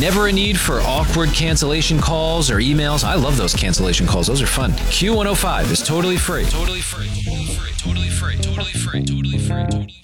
Never a need for awkward cancellation calls or emails. I love those cancellation calls. Those are fun. Q105 is totally free. Totally free. Totally free. Totally free. Totally free. Totally free. Totally free.